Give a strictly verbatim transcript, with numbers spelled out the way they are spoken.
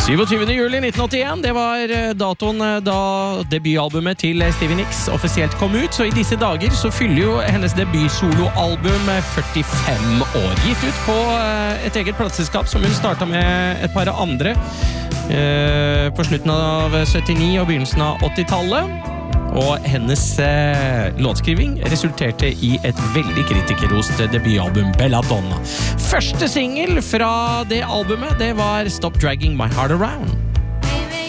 syvogtyvende juli nitten åttien, det var datoen da debutalbumet til Stevie Nicks offisielt kom ut, så i disse dager så fyller jo hennes debutsoloalbum førtifem år. Gitt ut på et eget plateselskap som hun startet med et par andre på slutten av syttini og begynnelsen av åttitallet. Og hennes eh, låtskriving resulterte i et veldig kritikerrost debutalbum, Belladonna. Første single fra det albumet, det var Stop Dragging My Heart Around.